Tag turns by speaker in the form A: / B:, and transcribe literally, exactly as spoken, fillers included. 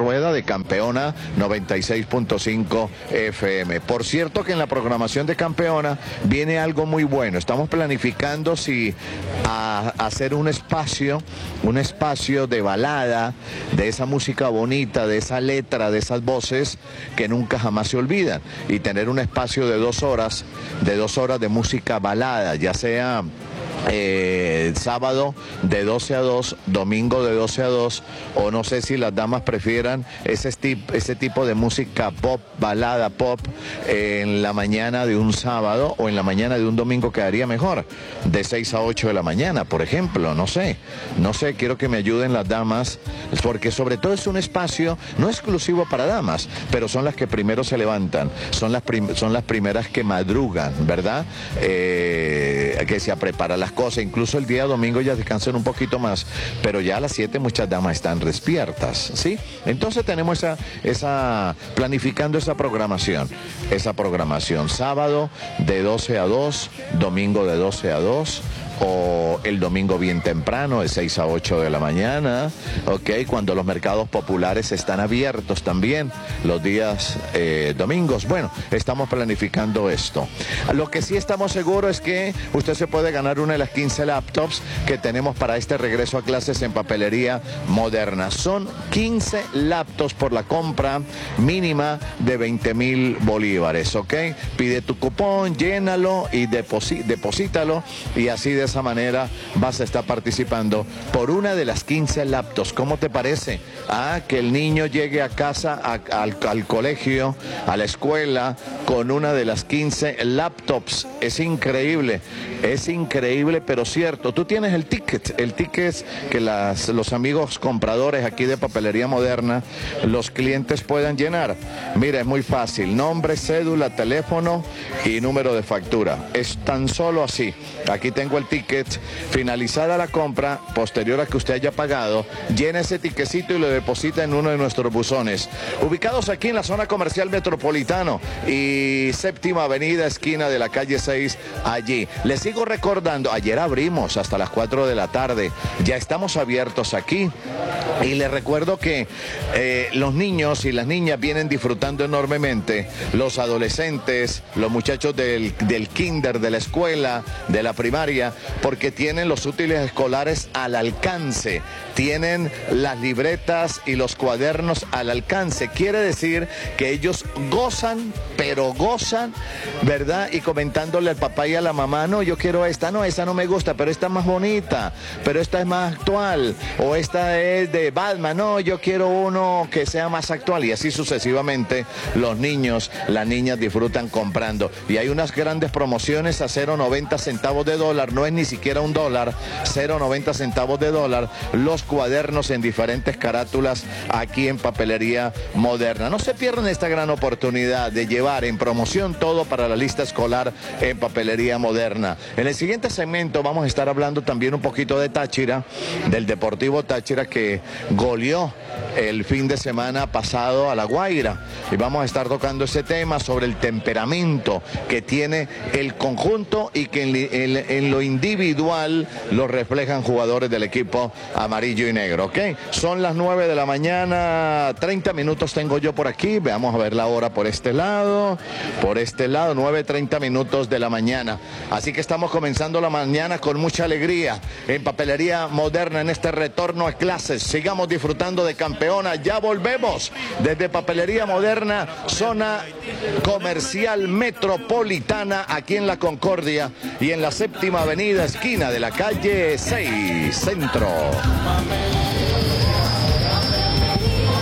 A: rueda de Campeona noventa y seis punto cinco F M. Por cierto que en la programación de Campeona viene algo muy bueno. Estamos planificando si a, a hacer un espacio, un espacio de balada, de esa música bonita, de esa letra, de esas voces que nunca jamás se olvidan, y tener un espacio de dos horas, de dos horas de música balada, ya sea Eh, sábado de doce a dos, domingo de doce a dos, o no sé si las damas prefieran ese, tip, ese tipo de música pop, balada pop, eh, en la mañana de un sábado o en la mañana de un domingo quedaría mejor, de seis a ocho de la mañana, por ejemplo, no sé, no sé, quiero que me ayuden las damas, porque sobre todo es un espacio no exclusivo para damas, pero son las que primero se levantan, son las, prim son las primeras que madrugan, ¿verdad? Eh, que se prepara las cosas, incluso el día domingo ya descansan un poquito más, pero ya a las siete muchas damas están despiertas, ¿sí? Entonces tenemos esa, esa, planificando esa programación, esa programación, sábado de doce a dos, domingo de doce a dos, o el domingo bien temprano, de seis a ocho de la mañana, ok, cuando los mercados populares están abiertos también, los días eh, domingos. Bueno, estamos planificando esto. Lo que sí estamos seguros es que usted se puede ganar una de las quince laptops que tenemos para este regreso a clases en Papelería Moderna. Son quince laptops por la compra mínima de veinte mil bolívares, ok. Pide tu cupón, llénalo y deposítalo, y así de esa manera vas a estar participando por una de las quince laptops. ¿Cómo te parece? Ah, que el niño llegue a casa, a, al, al colegio, a la escuela, con una de las quince laptops. Es increíble, es increíble, pero cierto. Tú tienes el ticket, el ticket que las, los amigos compradores aquí de Papelería Moderna, los clientes puedan llenar. Mira, es muy fácil. Nombre, cédula, teléfono y número de factura. Es tan solo así. Aquí tengo el ticket, finalizada la compra, posterior a que usted haya pagado, llena ese tiquecito y lo deposita en uno de nuestros buzones, ubicados aquí en la zona comercial Metropolitano y Séptima Avenida, esquina de la calle seis, allí. Les sigo recordando, ayer abrimos hasta las cuatro de la tarde, ya estamos abiertos aquí, y les recuerdo que eh, los niños y las niñas vienen disfrutando enormemente, los adolescentes, los muchachos del, del kinder, de la escuela, de la primaria, porque tienen los útiles escolares al alcance, tienen las libretas y los cuadernos al alcance. Quiere decir que ellos gozan, pero gozan, ¿verdad? Y comentándole al papá y a la mamá, no, yo quiero esta, no, esa no me gusta, pero esta es más bonita, pero esta es más actual, o esta es de Batman, no, yo quiero uno que sea más actual, y así sucesivamente los niños, las niñas disfrutan comprando, y hay unas grandes promociones a cero noventa centavos de dólar, no es ni siquiera un dólar, cero noventa centavos de dólar, los cuadernos en diferentes carátulas aquí en Papelería Moderna. No se pierdan esta gran oportunidad de llevar en promoción todo para la lista escolar en Papelería Moderna. En el siguiente segmento vamos a estar hablando también un poquito de Táchira, del Deportivo Táchira, que goleó el fin de semana pasado a La Guaira, y vamos a estar tocando ese tema sobre el temperamento que tiene el conjunto y que en, en, en lo individual lo reflejan jugadores del equipo amarillo y negro, ¿ok? Son las nueve de la mañana, treinta minutos tengo yo por aquí, veamos a ver la hora por este lado, por este lado, nueve treinta minutos de la mañana, así que estamos comenzando la mañana con mucha alegría en Papelería Moderna en este retorno a clases. Sigamos disfrutando de Campeona, ya volvemos desde Papelería Moderna, zona comercial metropolitana, aquí en La Concordia y en la Séptima Avenida, esquina de la calle seis, Centro.